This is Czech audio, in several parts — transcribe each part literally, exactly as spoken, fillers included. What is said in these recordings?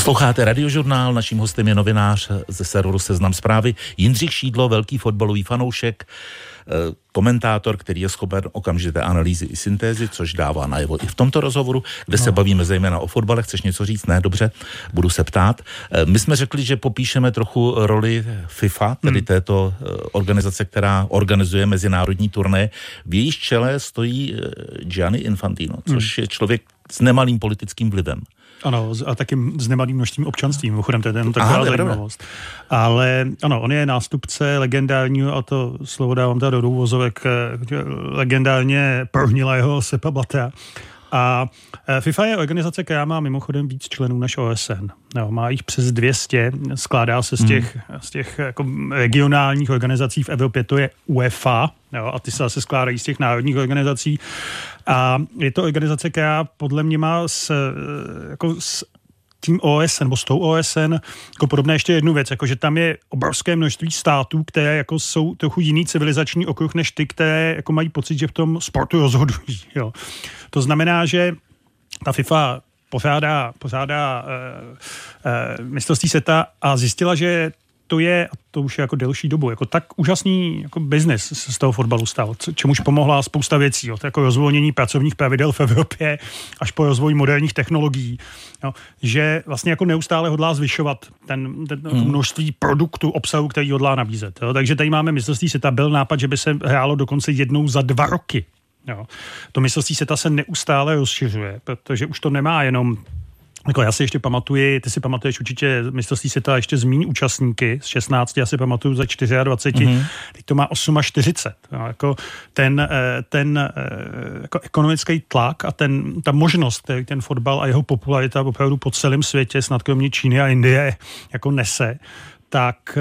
Posloucháte Radiožurnál, naším hostem je novinář ze serveru Seznam Zprávy Jindřich Šídlo, velký fotbalový fanoušek, komentátor, který je schopen okamžité analýzy i syntézy, což dává najevo i v tomto rozhovoru, kde no. se bavíme zejména o fotbale. Chceš něco říct? Ne, dobře, budu se ptát. My jsme řekli, že popíšeme trochu roli FIFA, tedy hmm. této organizace, která organizuje mezinárodní turnaje. V jejíž čele stojí Gianni Infantino, což hmm. je člověk s nemalým politickým vlivem. Ano, a taky s nemalým množstvím občanství, mimochodem, to je jenom taková zajímavost. Ale ano, on je nástupce legendárního, a to slovo dávám tady do úvozovek, legendárně prohnilého Sepa Blattera. A FIFA je organizace, která má mimochodem víc členů než O S N. No, má jich přes dvě stě, skládá se z těch, hmm. z těch jako regionálních organizací v Evropě, to je UEFA, jo, a ty se zase skládají z těch národních organizací. A je to organizace, která podle mě má s, jako s tím O S N, nebo s tou O S N, jako podobné ještě jednu věc, jako že tam je obrovské množství států, které jako jsou trochu jiný civilizační okruh, než ty, které jako mají pocit, že v tom sportu rozhodují. Jo. To znamená, že ta FIFA pořádá, pořádá uh, uh, mistrovství světa a zjistila, že to je, a to už je jako delší dobu, jako tak úžasný jako biznis z toho fotbalu stal, čemuž pomohla spousta věcí, jo, jako rozvolnění pracovních pravidel v Evropě až po rozvoj moderních technologií, jo, že vlastně jako neustále hodlá zvyšovat ten, ten hmm. množství produktů, obsahu, který hodlá nabízet. Jo. Takže tady máme mistrovství světa, byl nápad, že by se hrálo dokonce jednou za dva roky. Jo. To mistrovství světa se neustále rozšiřuje, protože už to nemá jenom. Jako já si ještě pamatuji, ty si pamatuješ určitě mistrovství světa ještě z míň účastníky, z šestnácti, já si pamatuju za dvacet čtyři, mm-hmm. teď to má čtyřicet osm. No, jako ten ten jako ekonomický tlak a ten, ta možnost, který ten fotbal a jeho popularita opravdu po celém světě, snad kromě Číny a Indie, jako nese, tak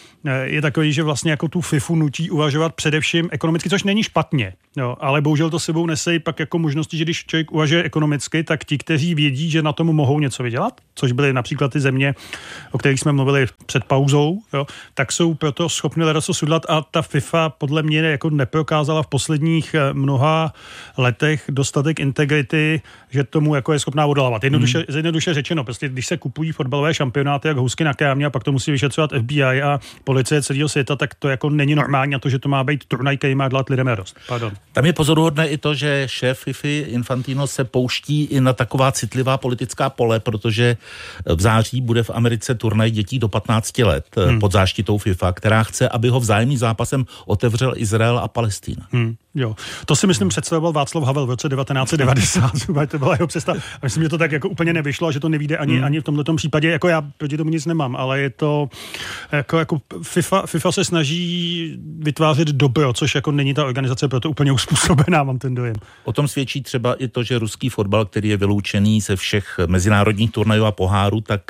je takový, že vlastně jako tu FIFU nutí uvažovat především ekonomicky, což není špatně, jo, ale bohužel to sebou nese pak jako možnosti, že když člověk uvažuje ekonomicky, tak ti, kteří vědí, že na tom mohou něco vydělat, což byly například ty země, o kterých jsme mluvili před pauzou, jo, tak jsou proto schopni ledaco sudlat a ta FIFA podle mě jako neprokázala v posledních mnoha letech dostatek integrity, že tomu jako je schopná odolávat. Jednoduše, hmm. jednoduše řečeno, prostě když se kupují fotbalové šampionáty jak housky na krámě a pak to musí vyšetřovat F B I a policie celého světa, tak to jako není normální, a to, že to má být turnaj, který má dělat lidem radost. Pardon. Tam je pozoruhodné i to, že šéf FIFA Infantino se pouští i na taková citlivá politická pole, protože v září bude v Americe turnaj dětí do patnácti let hmm. pod záštitou FIFA, která chce, aby ho vzájemným zápasem otevřel Izrael a Palestina. Hmm. Jo, to si myslím představoval Václav Havel v roce devatenáct set devadesát, to byla jeho představa. A myslím, že to tak jako úplně nevyšlo a že to nevyjde ani, hmm. ani v tomhletom případě. Jako já proti tomu nic nemám, ale je to jako, jako FIFA, FIFA se snaží vytvářet dobro, což jako není ta organizace proto úplně uspůsobená, mám ten dojem. O tom svědčí třeba i to, že ruský fotbal, který je vyloučený ze všech mezinárodních turnajů a pohárů, tak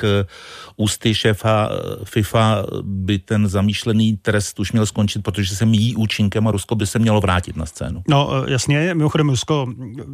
ústy šéfa FIFA by ten zamýšlený trest už měl skončit, protože se míjí účinkem a Rusko by se mělo vrátit na scénu. No jasně, mimochodem Rusko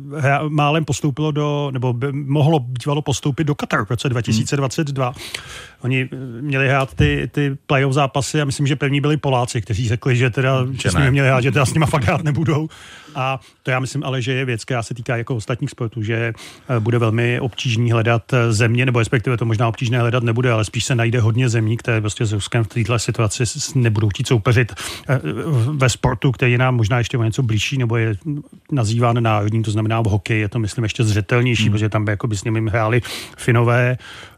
málem postoupilo do, nebo by mohlo bývalo postoupit do Kataru v roce dva tisíce dvacet dva. Hmm. Oni měli hrát ty, ty play-off zápasy a myslím, že pevní byli Poláci, kteří řekli, že teda že s nimi měli hrát, že teda s nima fakt hrát nebudou. A to já myslím ale, že je věc, která se týká jako ostatních sportů, že bude velmi obtížný hledat země, nebo respektive to možná obtížné hledat nebude, ale spíš se najde hodně zemí, které prostě s Ruskem v této situaci nebudou chtít soupeřit ve sportu, který nám možná ještě o něco blížší, nebo je nazýván národním, to znamená v hokeji, je to myslím ještě zřetelnější, hmm. protože tam by, jako by s nimi hráli Finové,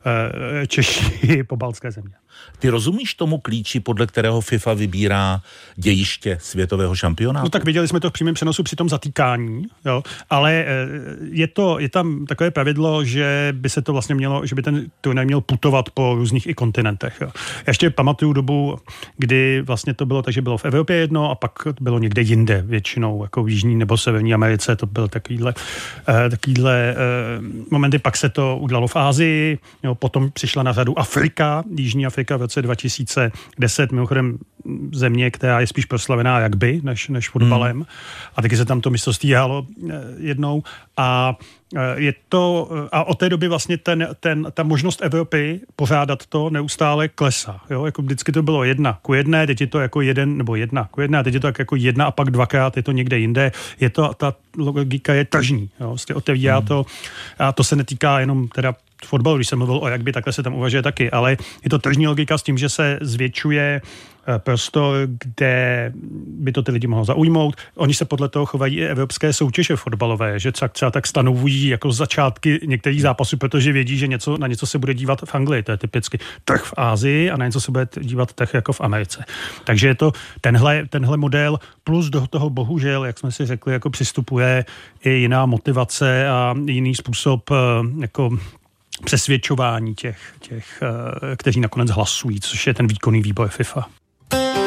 Češi, pobaltské země. Ty rozumíš tomu klíči, podle kterého FIFA vybírá dějiště světového šampionátu? No tak viděli jsme to v přímém přenosu při tom zatýkání, jo, ale je to, je tam takové pravidlo, že by se to vlastně mělo, že by ten turnaj měl putovat po různých i kontinentech. Jo. Já ještě pamatuju dobu, kdy vlastně to bylo tak, že bylo v Evropě jedno a pak bylo někde jinde, většinou jako v Jižní nebo Severní Americe, to byl takovýhle, uh, takovýhle uh, momenty, pak se to udělalo v Asii, jo, potom přišla na řadu Afrika, Jižní Afrika v roce dva tisíce deset, mimochodem země, která je spíš proslavená rugby než, než fotbalem. Hmm. A taky se tam to mistrovství hrálo jednou. A je to, a od té doby vlastně ten, ten, ta možnost Evropy pořádat to neustále klesá. Jo? Jako vždycky to bylo jedna ku jedné, teď je to jako jeden, nebo jedna ku jedné, a teď je to tak jako jedna a pak dvakrát je to někde jinde. Je to, ta logika je tržní. Jo? Vlastně otevírá hmm. to, a to se netýká jenom teda fotbalu, když jsem mluvil o jak by, takhle se tam uvažuje taky, ale je to tržní logika s tím, že se zvětšuje prostor, kde by to ty lidi mohlo zaujmout. Oni se podle toho chovají i evropské soutěže fotbalové, že třeba, třeba tak stanovují jako začátky některých zápasů, protože vědí, že něco, na něco se bude dívat v Anglii, to je typicky trh v Asii a na něco se bude dívat trh jako v Americe. Takže je to tenhle, tenhle model plus do toho bohužel, jak jsme si řekli, jako přistupuje i jiná motivace a jiný způsob jako přesvědčování těch, těch, kteří nakonec hlasují, což je ten výkonný výbor FIFA.